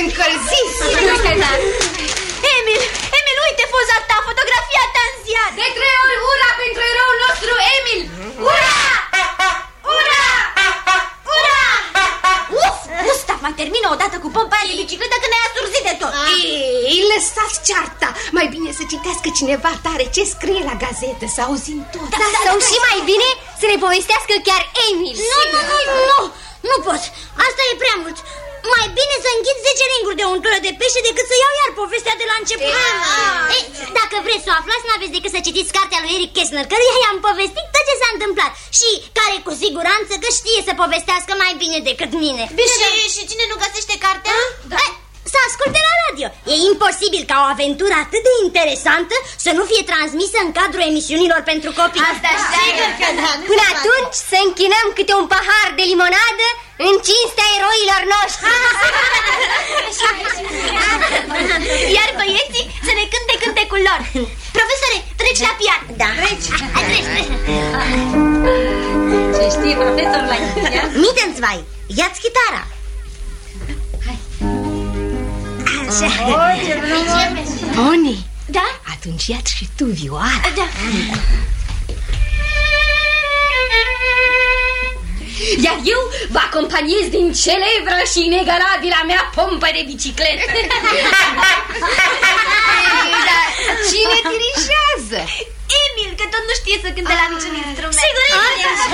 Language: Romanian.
încălziți. Emil, uite poza ta, fotografia ta în ziar. De 3 ori ura pentru eroul nostru, Emil! Ura! Ura! Ura! Uf, Gustav, mai termină odată cu pompa aia de bicicletă că ne-ai asurzit de tot. Ei, lăsați cearta. Mai bine să citească cineva tare ce scrie la gazetă, să auzim tot. Sau și mai bine să ne povestească chiar Emil. Nu pot, asta e prea mult. Mai bine să înghit 10 ringuri de untură de pește decât să iau iar povestea de la început. Dacă vreți să o aflați, n-aveți decât să citiți cartea lui Eric Kästner, căruia i-am povestit tot ce s-a întâmplat și care cu siguranță că știe să povestească mai bine decât mine. Și cine nu găsește cartea? Să asculte la radio. E imposibil ca o aventură atât de interesantă să nu fie transmisă în cadrul emisiunilor pentru copii. Asta sigur că da. Până atunci să închinăm câte un pahar de limonadă în cinstea eroilor noștri. Iar băieții să ne cânte cântecul lor. Profesore, treci la pian. Da. Treci. Ce știe profesorul la pian? Mittenzwei, ia-ți chitara. Oni, Da? atunci ia-ți și tu vioara. Da. Iar eu vă acompaniez din celebră și inegalabilă mea pompă de bicicletă. Dar cine dirigează? Emil, că tot nu știe să cânte la niciun instrument. Sigur,